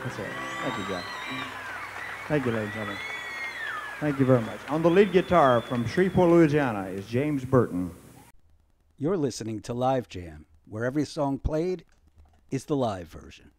That's it. Thank you, Jeff. Thank you, ladies and gentlemen. Thank you very much. On the lead guitar from Shreveport, Louisiana is James Burton. You're listening to Live Jam, where every song played is the live version.